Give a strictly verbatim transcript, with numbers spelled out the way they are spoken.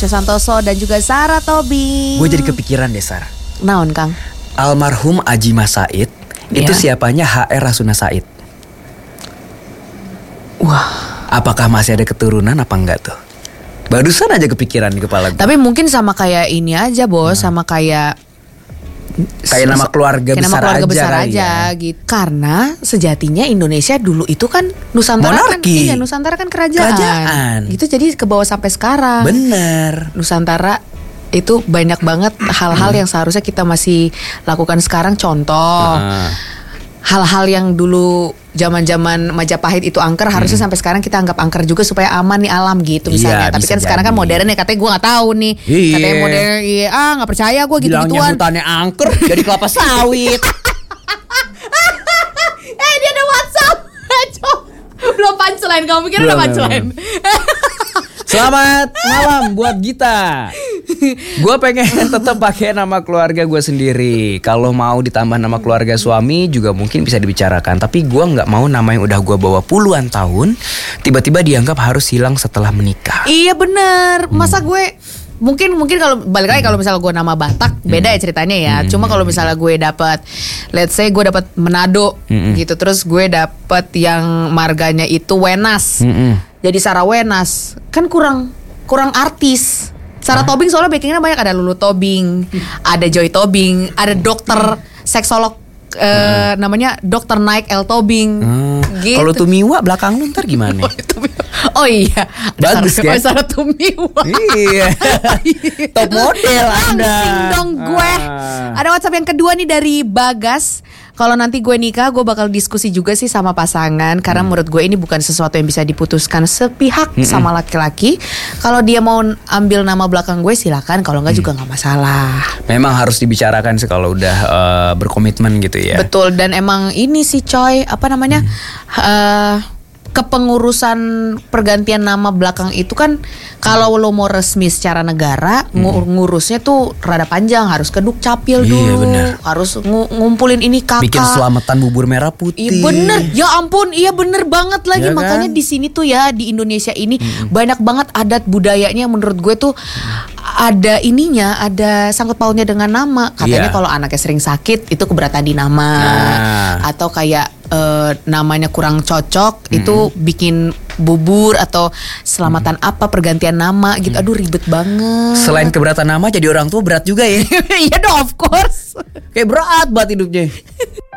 Santoso dan juga Sarah Tobing. Gue jadi kepikiran deh, Sarah. Naon, Kang? Almarhum Aji Mas Said itu Ya. siapanya H R Rasuna Said. Wah. Apakah masih ada keturunan apa enggak tuh? Barusan aja kepikiran di kepala gue. Tapi mungkin sama kayak ini aja, Bos, sama kayak Kayak nama keluarga kayak besar nama keluarga aja besar kali aja ya. gitu. Karena sejatinya Indonesia dulu itu kan Nusantara Monarki. kan iya Nusantara kan kerajaan. Kerajaan. Gitu jadi ke bawah sampai sekarang. Bener. Nusantara itu banyak banget hal-hal yang seharusnya kita masih lakukan sekarang. Contoh, Nah. hal-hal yang dulu zaman-zaman Majapahit itu angker, harusnya sampai sekarang kita anggap angker juga supaya aman nih alam gitu misalnya. Iya, Tapi bisa kan sekarang kan jadi. modern ya, katanya gue nggak tahu nih. Iya. Katanya modern, iya ah nggak percaya gue Bilangnya gitu-gituan. hutannya angker jadi kelapa sawit. Eh dia ada WhatsApp. Cok. Belum punchline, kamu pikir ada Belum, punchline? Selamat malam buat Gita. Gue pengen tetap pakai nama keluarga gue sendiri. Kalau mau ditambah nama keluarga suami juga mungkin bisa dibicarakan. Tapi gue nggak mau nama yang udah gue bawa puluhan tahun tiba-tiba dianggap harus hilang setelah menikah. Iya benar. Masa gue mungkin mungkin kalau balik lagi kalau misalnya gue nama Batak beda ya ceritanya ya. Cuma kalau misalnya gue dapat, let's say gue dapat Manado gitu, terus gue dapat yang marganya itu Wenas, Mm-mm. jadi Sarah Wenas, kan kurang kurang artis. Sarah Tobing soalnya backingnya banyak, ada Lulu Tobing, ada Joy Tobing, ada dokter seksolog eh, namanya dokter Nike L Tobing. Hmm. Gitu. Kalau Tumiwa belakang lu ntar gimana? Oh iya, ada Bagus, Sarah, kan? Sarah Tumiwa. Iya. Top model Anda. Langsing dong gue. Ah. Ada WhatsApp yang kedua nih dari Bagas. Kalau nanti gue nikah, gue bakal diskusi juga sih sama pasangan. Karena menurut gue ini bukan sesuatu yang bisa diputuskan sepihak sama laki-laki. Kalau dia mau ambil nama belakang gue silakan. Kalau enggak juga nggak masalah. Memang harus dibicarakan sih kalau udah eh, berkomitmen gitu ya. Betul, dan emang ini sih coy, apa namanya? eh, kepengurusan pergantian nama belakang itu kan kalau lo mau resmi secara negara ngu- ngurusnya tuh rada panjang, harus ke Dukcapil Iya, dulu, bener. harus ngu- ngumpulin ini kakak. Bikin selamatan bubur merah putih. Iya bener, ya ampun, iya bener banget lagi. Ya kan? Makanya di sini tuh ya, di Indonesia ini banyak banget adat budayanya. Menurut gue tuh ada ininya, ada sangkut pautnya dengan nama. Katanya Iya. kalau anaknya sering sakit itu keberatan di nama, Nah. atau kayak eh, namanya kurang cocok itu bikin bubur, atau selamatan apa pergantian nama gitu. Aduh ribet banget. Selain keberatan nama, jadi orang tua berat juga ya. Iya dong, of course. Kayak berat banget hidupnya.